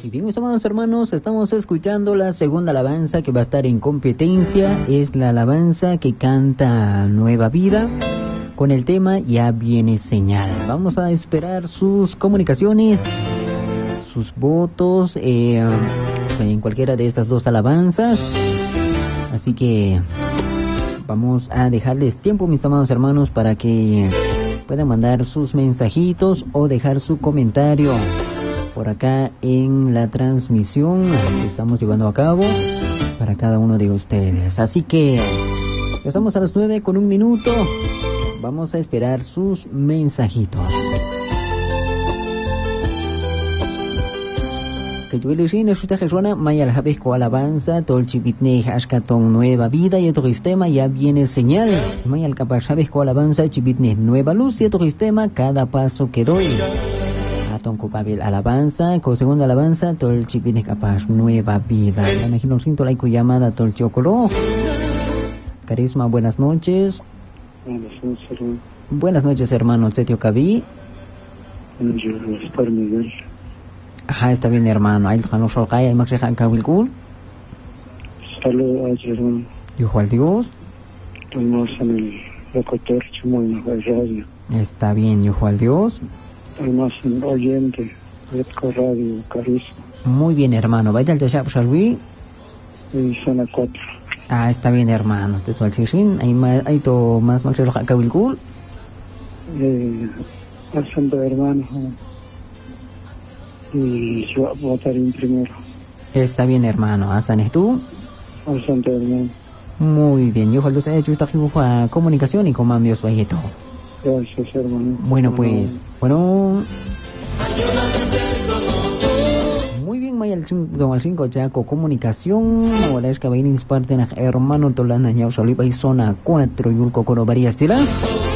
Y bien, mis amados hermanos, estamos escuchando la segunda alabanza que va a estar en competencia. Es la alabanza que canta Nueva Vida con el tema Ya viene señal. Vamos a esperar sus comunicaciones, sus votos en cualquiera de estas dos alabanzas. Así que vamos a dejarles tiempo, mis amados hermanos, para que puedan mandar sus mensajitos o dejar su comentario por acá en la transmisión que estamos llevando a cabo para cada uno de ustedes. Así que estamos a las 9:01. Vamos a esperar sus mensajitos. Que tu ilusión es esta persona, Mayal Jabeco alabanza, Tolchipitne Ashkatón Nueva Vida y otro sistema ya viene señal. Mayal Capaz Jabeco alabanza, Chipitne Nueva Luz y otro sistema, cada paso que doy. Atón Copabel alabanza, con segunda alabanza, Tolchipitne Capaz Nueva Vida. Imagino siento la llamada Tolchiocolo. Carisma, buenas noches. Buenas noches, hermano Setio Cabi. Miguel. Ajá, está bien, hermano. Ahí no solcaya, más rejan cabilcul. Saludos, hermano. Yo Juan Dios. Estamos en el locutor Chimoy Radio. Está bien, yo Juan Dios. Estamos en oyente, Redco Radio, Carisma. Muy bien, hermano. Vaya al Yashab Shalwi. Y zona 4. Ah, está bien, hermano. Te suel sirin. Hay to más rejan cabilcul. Al santo hermano. Y yo voy a votar en primero. Está bien, hermano. ¿Hasan tú? Al santo hermano. Muy bien. Yo Juan Dios he hecho esta comunicación y con Dios Valleto. Gracias, hermano. Bueno, pues. Bueno. Muy bien, Maya al 5 Chaco Comunicación. Ahora es que va a ir parte de hermano Tolana Ñao Solipa y zona 4 y Ulco Coro Varias Tilas.